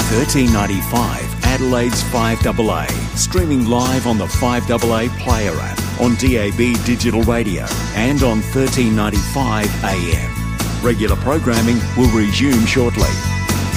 1395 Adelaide's 5AA. Streaming live on the 5AA Player app, on DAB digital radio and on 1395 AM. Regular programming will resume shortly.